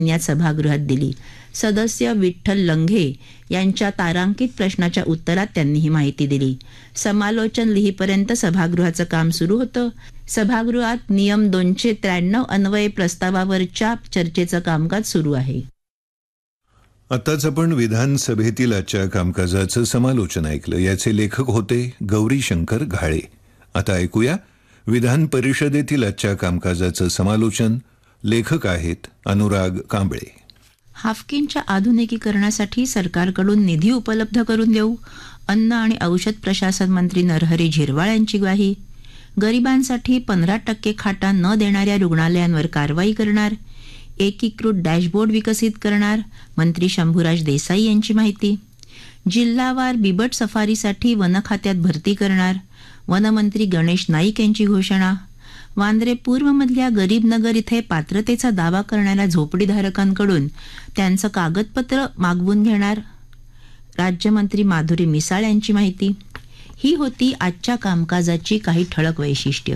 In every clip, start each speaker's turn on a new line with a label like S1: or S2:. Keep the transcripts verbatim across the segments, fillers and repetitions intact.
S1: यात सभागृहात दिली. सदस्य विठ्ठल लंघे यांच्या तारांकित प्रश्नाच्या उत्तरात त्यांनी ही माहिती दिली. समालोचन लिहीपर्यंत सभागृहाचं काम सुरू होतं. सभागृहात नियम दोनशे त्र्याण्णव अन्वये प्रस्तावावरच्या चर्चेचं कामकाज सुरू आहे.
S2: आताच आपण विधानसभेतील आजच्या कामकाजाचं समालोचन ऐकलं. याचे लेखक होते गौरीशंकर घाळे. आता ऐकूया विधान परिषदेतील आजच्या कामकाजाचं समालोचन. लेखक आहेत अनुराग कांबळे.
S1: हाफकिनच्या आधुनिकीकरणासाठी सरकारकडून निधी उपलब्ध करून देऊ, अन्न आणि औषध प्रशासन मंत्री नरहरी झिरवाळ यांची ग्वाही. गरिबांसाठी पंधरा टक्के खाटा न देणाऱ्या रुग्णालयांवर कारवाई करणार. एकीकृत डॅशबोर्ड विकसित करणार, मंत्री शंभूराज देसाई यांची माहिती. जिल्हावार बिबट सफारीसाठी वन खात्यात भरती करणार, वनमंत्री गणेश नाईक यांची घोषणा. वांद्रे पूर्वमधल्या गरीबनगर इथे पात्रतेचा दावा करणाऱ्या झोपडीधारकांकडून त्यांचं कागदपत्र मागवून घेणार, राज्यमंत्री माधुरी मिसाळ यांची माहिती. ही होती आजच्या कामकाजाची काही ठळक वैशिष्ट्य.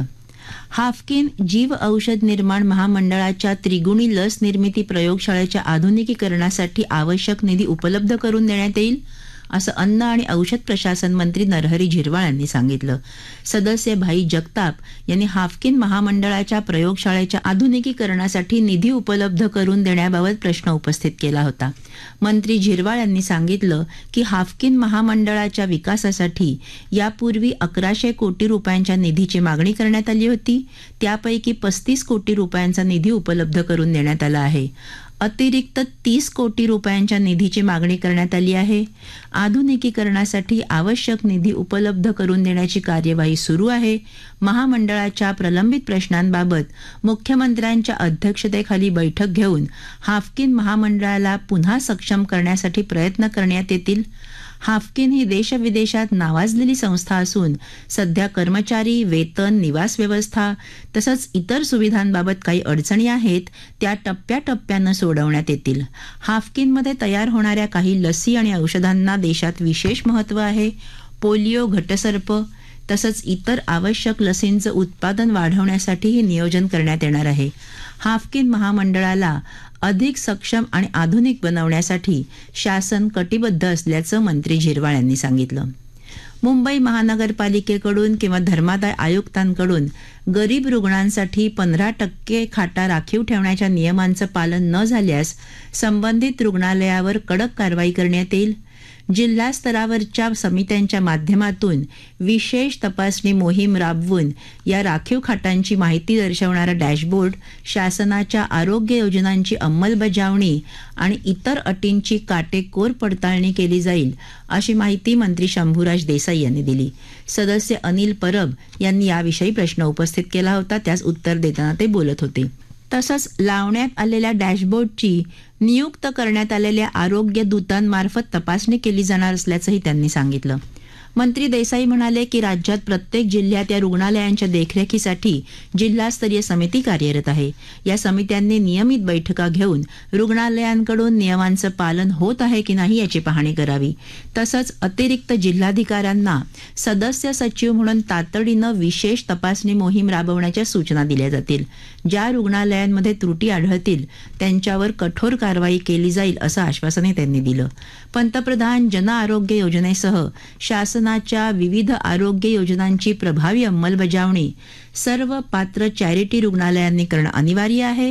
S1: हाफकिन जीव औषध निर्माण महामंडळाच्या त्रिगुणी लस निर्मिती प्रयोगशाळेच्या आधुनिकीकरणासाठी आवश्यक निधी उपलब्ध करून देण्यात येईल, असं अन्न आणि औषध प्रशासन मंत्री नरहरी झिरवाळ यांनी सांगितलं. सदस्य भाई जगताप यांनी हाफकिन महामंडळाच्या प्रयोगशाळेच्या आधुनिकीकरणासाठी निधी उपलब्ध करून देण्याबाबत प्रश्न उपस्थित केला होता. मंत्री झिरवाळ यांनी सांगितलं की हाफकिन महामंडळाच्या विकासासाठी यापूर्वी अकराशे कोटी रुपयांच्या निधीची मागणी करण्यात आली होती. त्यापैकी पस्तीस कोटी रुपयांचा निधी उपलब्ध करून देण्यात आला आहे. अतिरिक्त तीस कोटी रुपयांच्या निधीची मागणी करण्यात आली आहे. आधुनिकीकरणासाठी आवश्यक निधी उपलब्ध करून देण्याची कार्यवाही सुरू आहे. महामंडळाच्या प्रलंबित प्रश्नांबाबत मुख्यमंत्र्यांच्या अध्यक्षतेखाली बैठक घेऊन हाफकिन महामंडळाला पुन्हा सक्षम करण्यासाठी प्रयत्न करण्यात येतील. हाफकिन ही देशविदेशात नावाजलेली संस्था असून सध्या कर्मचारी, वेतन, निवास व्यवस्था तसंच इतर सुविधांबाबत काही अडचणी आहेत त्या टप्प्याटप्प्यानं सोडवण्यात येतील. हाफकिनमध्ये तयार होणाऱ्या काही लसी आणि औषधांना देशात विशेष महत्त्व आहे. पोलिओ, घटसर्प तसंच इतर आवश्यक लसींचं उत्पादन वाढवण्यासाठीही नियोजन करण्यात येणार आहे. हाफकिन महामंडळाला अधिक सक्षम आणि आधुनिक बनवण्यासाठी शासन कटिबद्ध असल्याचं मंत्री झिरवाळ यांनी सांगितलं. मुंबई महानगरपालिकेकडून किंवा धर्मादाय आयुक्तांकडून गरीब रुग्णांसाठी पंधरा टक्के खाटा राखीव ठेवण्याच्या नियमांचं पालन न झाल्यास संबंधित रुग्णालयावर कडक कारवाई करण्यात येईल. जिल्हा स्तरावरच्या समित्यांच्या माध्यमातून विशेष तपासणी मोहीम राबवून या राखीव खाटांची माहिती दर्शवणारा डॅशबोर्ड, शासनाच्या आरोग्य योजनांची अंमलबजावणी आणि इतर अटींची काटेकोर पडताळणी केली जाईल, अशी माहिती मंत्री शंभूराज देसाई यांनी दिली. सदस्य अनिल परब यांनी याविषयी प्रश्न उपस्थित केला होता. त्यास उत्तर देताना ते बोलत होते. तसंच लावण्यात आलेल्या डॅशबोर्डची नियुक्त करण्यात आलेल्या आरोग्य दूतांमार्फत तपासणी केली जाणार असल्याचंही त्यांनी सांगितलं. मंत्री देसाई म्हणाले की राज्यात प्रत्येक जिल्ह्यात या रुग्णालयांच्या देखरेखीसाठी जिल्हास्तरीय समिती कार्यरत आहे. या समित्यांनी नियमित बैठका घेऊन रुग्णालयांकडून नियमांचं पालन होत आहे की नाही याची पाहणी करावी. तसंच अतिरिक्त जिल्हाधिकाऱ्यांना सदस्य सचिव म्हणून तातडीनं विशेष तपासणी मोहीम राबवण्याच्या सूचना दिल्या जातील. ज्या रुग्णालयांमध्ये त्रुटी आढळतील त्यांच्यावर कठोर कारवाई केली जाईल असं आश्वासनही त्यांनी दिलं. पंतप्रधान जन आरोग्य योजनेसह शासनाच्या विविध आरोग्य योजनांची प्रभावी अंमलबजावणी सर्व पात्र चॅरिटी रुग्णालयांनी करणं अनिवार्य आहे.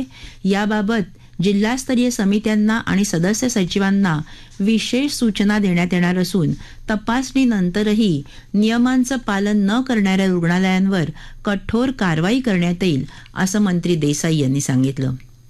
S1: याबाबत जिल्हास्तरीय समित्यांना आणि सदस्य सचिवांना विशेष सूचना देण्यात येणार असून तपासणीनंतरही नियमांचं पालन न करणाऱ्या रुग्णालयांवर कठोर कारवाई करण्यात येईल, असं मंत्री देसाई यांनी सांगितलं.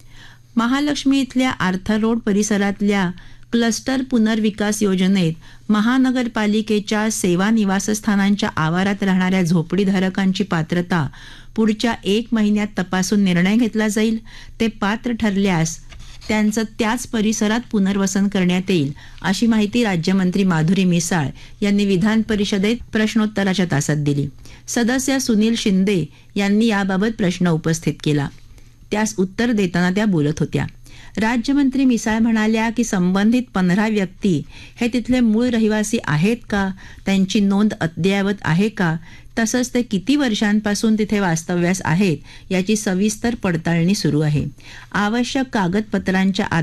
S1: महालक्ष्मी इथल्या आर्थर रोड परिसरातल्या क्लस्टर पुनर्विकास योजनेत महानगरपालिकेच्या सेवा निवासस्थानांच्या आवारात राहणाऱ्या झोपडीधारकांची पात्रता पुढच्या एक महिन्यात तपासून निर्णय घेतला जाईल. ते पात्र ठरल्यास त्यांचं त्याच परिसरात पुनर्वसन करण्यात येईल, अशी माहिती राज्यमंत्री माधुरी मिसाळ यांनी विधान परिषदेत प्रश्नोत्तराच्या तासात दिली. सदस्य सुनील शिंदे यांनी याबाबत प्रश्न उपस्थित केला. त्यास उत्तर देताना त्या बोलत होत्या. राज्यमंत्री मिसाळ म्हणाल्या की संबंधित पंधरा व्यक्ती हे तिथले मूळ रहिवासी आहेत का, त्यांची नोंद अद्ययावत आहे का, तसंच ते किती वर्षांपासून तिथे वास्तव्यास आहेत याची सविस्तर पडताळणी सुरू आहे. आवश्यक कागदपत्रांच्या